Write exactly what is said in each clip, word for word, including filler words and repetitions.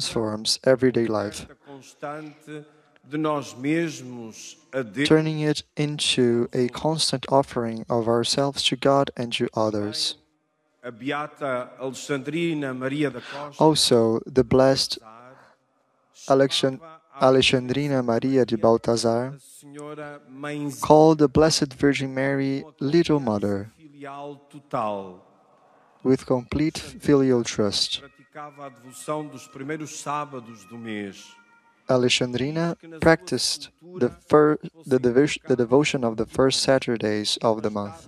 transforms everyday life, turning it into a constant offering of ourselves to God and to others. Also, the blessed Alexand- Alexandrina Maria de Baltazar called the Blessed Virgin Mary Little Mother, with complete filial trust. Alexandrina practiced the, fir- the, devo- the devotion of the first Saturdays of the month.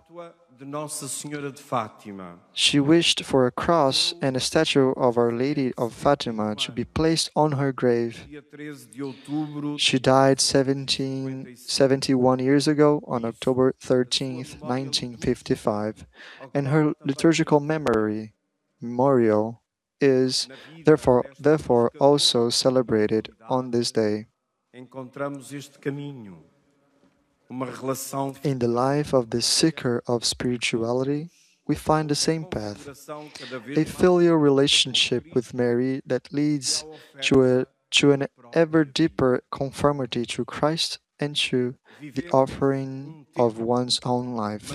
She wished for a cross and a statue of Our Lady of Fatima to be placed on her grave. She died seventeen, seventy-one years ago on October thirteenth, nineteen fifty-five, and her liturgical memory, memorial, is therefore, therefore also celebrated on this day. In the life of the seeker of spirituality, we find the same path, a filial relationship with Mary that leads to, a, to an ever deeper conformity to Christ and to the offering of one's own life.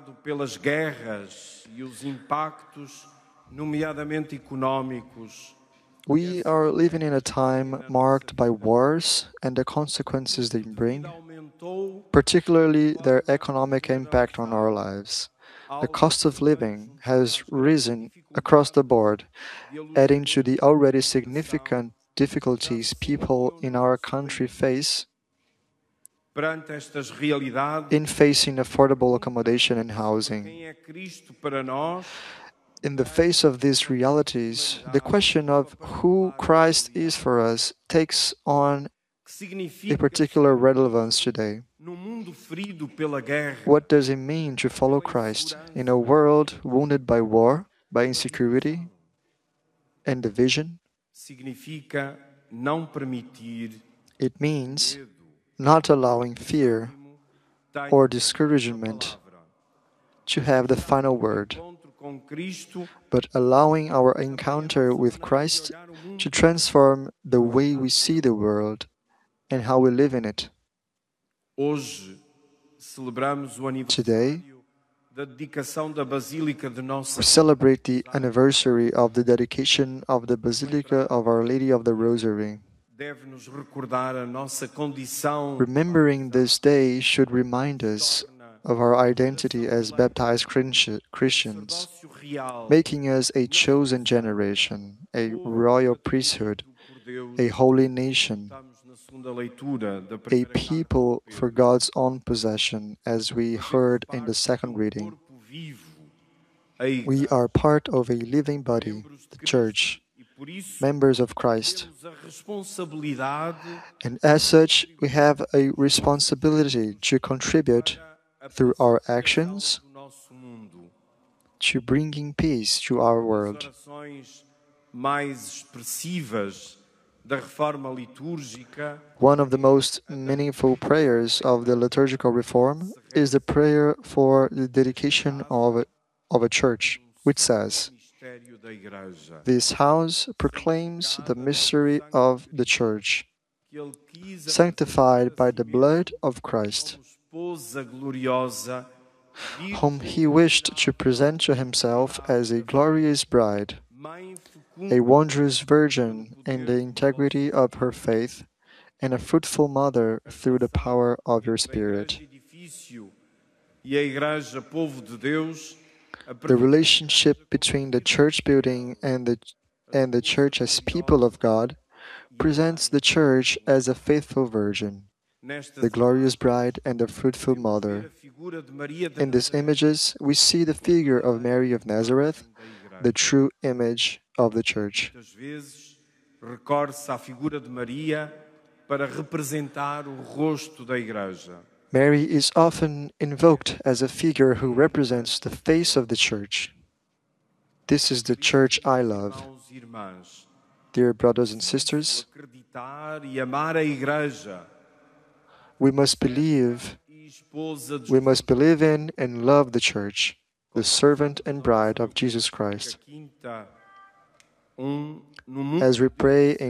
We are living in a time marked by wars and the consequences they bring, particularly their economic impact on our lives. The cost of living has risen across the board, adding to the already significant difficulties people in our country face in facing affordable accommodation and housing. In the face of these realities, the question of who Christ is for us takes on a particular relevance today. What does it mean to follow Christ in a world wounded by war, by insecurity and division? It means not allowing fear or discouragement to have the final word, but allowing our encounter with Christ to transform the way we see the world and how we live in it. Today, we celebrate the anniversary of the dedication of the Basilica of Our Lady of the Rosary. Remembering this day should remind us of our identity as baptized Christians, making us a chosen generation, a royal priesthood, a holy nation, a people for God's own possession, as we heard in the second reading. We are part of a living body, the Church, members of Christ. And as such, we have a responsibility to contribute through our actions to bringing peace to our world. One of the most meaningful prayers of the liturgical reform is the prayer for the dedication of a, of a church, which says, "This house proclaims the mystery of the church, sanctified by the blood of Christ, whom he wished to present to himself as a glorious bride, a wondrous virgin in the integrity of her faith, and a fruitful mother through the power of your Spirit." The relationship between the church building and the, and the church as people of God presents the church as a faithful virgin, the glorious bride and the fruitful mother. In these images, we see the figure of Mary of Nazareth, the true image of the Church. Mary is often invoked as a figure who represents the face of the Church. This is the Church I love. Dear brothers and sisters, we must believe, we must believe in and love the Church, the servant and bride of Jesus Christ. As we pray in